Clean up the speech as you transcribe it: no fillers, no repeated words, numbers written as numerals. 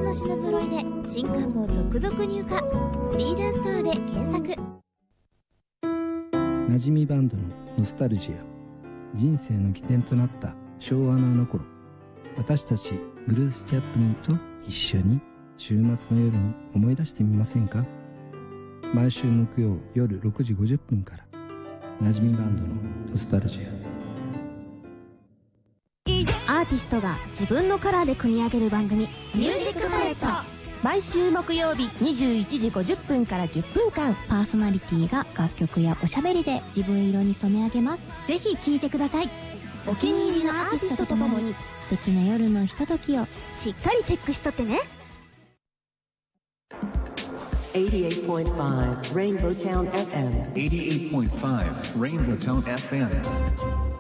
の品揃えで新刊も続々入荷。リーダーストアで検索。 馴染みバンドのノスタルジア。人生の起点となった昭和のあの頃、私たちブルース・チャップリンと一緒に週末の夜に思い出してみませんか？毎週木曜夜6時50分から。馴染みバンドのノスタルジア。 アーティストが自分のカラーで組み上げる番組、ミュージックパレット。 毎週木曜日21時50分から10分間、 パーソナリティが楽曲やおしゃべりで自分色に染め上げます。ぜひ聴いてください。 お気に入りのアーティストとともに素敵な夜のひとときをしっかりチェックしとってね。 88.5 Rainbow Town FM. 88.5 Rainbow Town FM.